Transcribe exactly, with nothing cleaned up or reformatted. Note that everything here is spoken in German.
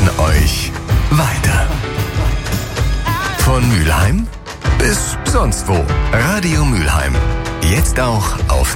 bringen euch weiter. Von Mülheim bis sonst wo. Radio Mülheim. Jetzt auch auf